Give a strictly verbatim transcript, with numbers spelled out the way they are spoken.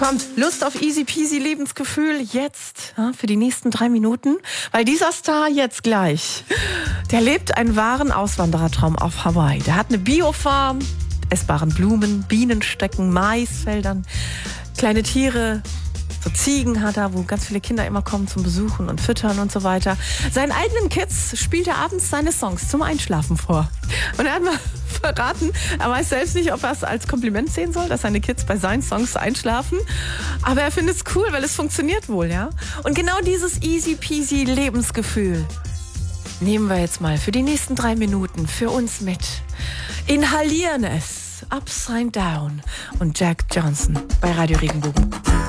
Kommt Lust auf easy peasy Lebensgefühl jetzt ja, für die nächsten drei Minuten, weil dieser Star jetzt gleich, der lebt einen wahren Auswanderertraum auf Hawaii. Der hat eine Biofarm, essbaren Blumen, Bienenstecken, Maisfeldern, kleine Tiere, so Ziegen hat er, wo ganz viele Kinder immer kommen zum Besuchen und Füttern und so weiter. Seinen eigenen Kids spielt er abends seine Songs zum Einschlafen vor. Und er hat mal verraten, er weiß selbst nicht, ob er es als Kompliment sehen soll, dass seine Kids bei seinen Songs einschlafen. Aber er findet es cool, weil es funktioniert wohl, ja. Und genau dieses easy peasy Lebensgefühl nehmen wir jetzt mal für die nächsten drei Minuten für uns mit. Inhalieren es. Upside Down und Jack Johnson bei Radio Regenbogen.